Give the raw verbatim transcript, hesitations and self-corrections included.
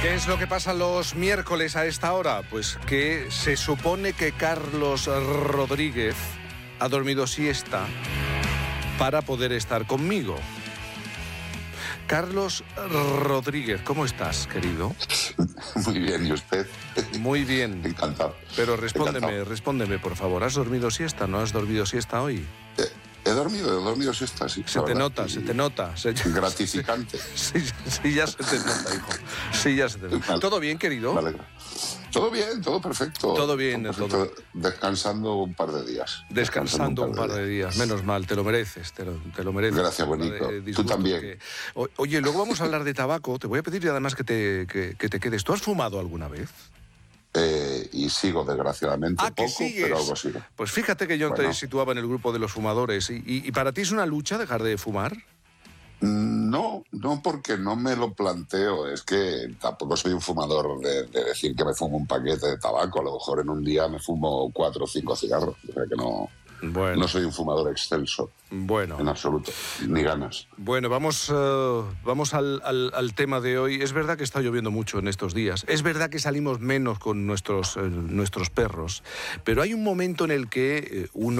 ¿Qué es lo que pasa los miércoles a esta hora? Pues que se supone que Carlos Rodríguez ha dormido siesta para poder estar conmigo. Carlos Rodríguez, ¿cómo estás, querido? Muy bien, ¿y usted? Muy bien. Encantado. Pero respóndeme, Encantado. respóndeme, por favor. ¿Has dormido siesta? ¿No has dormido siesta hoy? Eh, he dormido, he dormido siesta, sí. Se te verdad. nota, Y se te nota. Se... Gratificante. Sí, sí, ya se te nota, hijo. Sí, ya se te nota. Vale. ¿Todo bien, querido? Me alegra. Todo bien, todo perfecto. Todo bien, perfecto. todo. Descansando un par de días. Descansando un par de días. Menos mal, te lo mereces, te lo, te lo mereces. Gracias, bonito. De, de Tú también. Que... O, oye, luego vamos a hablar de tabaco. Te voy a pedir además que te, que, que te quedes. ¿Tú has fumado alguna vez? Eh, y sigo, desgraciadamente, Ah, ¿que poco, sigues? pero algo sigo. Pues fíjate que yo Bueno. te situaba en el grupo de los fumadores. ¿Y, y, y para ti es una lucha dejar de fumar? No, no porque no me lo planteo. Es que tampoco soy un fumador de, de decir que me fumo un paquete de tabaco. A lo mejor en un día me fumo cuatro o cinco cigarros. O sea que no, Bueno, no soy un fumador excelso, bueno. en absoluto, ni ganas. Bueno, vamos, uh, vamos al, al, al tema de hoy. Es verdad que está lloviendo mucho en estos días. Es verdad que salimos menos con nuestros, eh, nuestros perros. Pero hay un momento en el que eh, uno